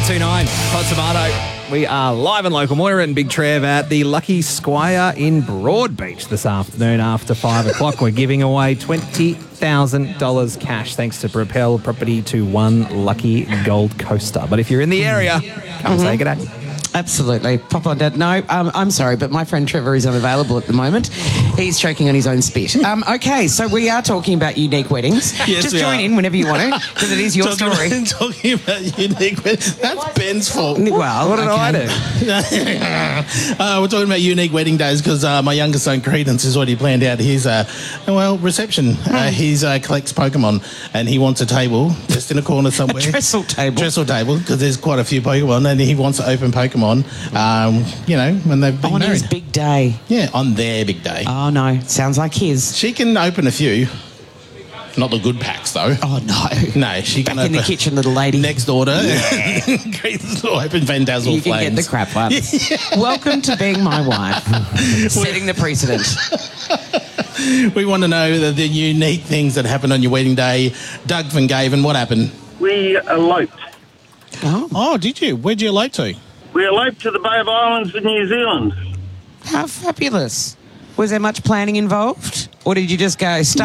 93.9 Hot Tomato. We are live and local. Moira and Big Trev at the Lucky Squire in Broadbeach this afternoon after 5 o'clock. We're giving away $20,000 cash thanks to Propel Property to one lucky gold coaster. But if you're in the area, come say good day. Absolutely. Pop on that. No, I'm sorry, but my friend Trevor is unavailable at the moment. He's choking on his own spit. Okay, so we are talking about unique weddings. Yes, just join in whenever you want to, because it is your story. Talking about unique weddings. That's Ben's fault. Well, What did I do? We're talking about unique wedding days because my youngest son, Credence, has already planned out his, reception. He collects Pokemon and he wants a table just in a corner somewhere. A trestle table, because there's quite a few Pokemon and he wants to open Pokemon, when they've been on married. his big day. Yeah, on their big day. Oh, no. Sounds like his. She can open a few. Not the good packs, though. Oh, no. No, she can Back in open the kitchen, little lady. next order. Credence will open Van Dazzle You can flames. get the crap ones. Welcome to being my wife. Setting the precedent. We want to know the unique things that happened on your wedding day. Doug Van Gaven, what happened? We eloped. Oh, did you? Where'd you elope to? We eloped to the Bay of Islands in New Zealand. How fabulous. Was there much planning involved? Or did you just go,